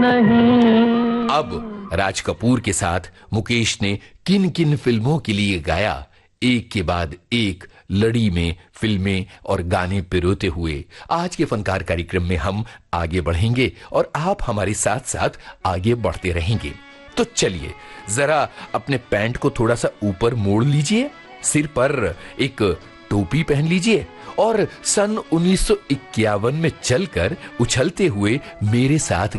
नहीं। अब राज कपूर के साथ मुकेश ने किन किन फिल्मों के लिए गाया, एक के बाद एक लड़ी में फिल्में और गाने पिरोते हुए आज के फनकार कार्यक्रम में हम आगे बढ़ेंगे और आप हमारे साथ साथ आगे बढ़ते रहेंगे। तो चलिए जरा अपने पैंट को थोड़ा सा ऊपर मोड़ लीजिए, सिर पर एक टोपी पहन लीजिए और सन 1951 में चलकर उछलते हुए मेरे साथ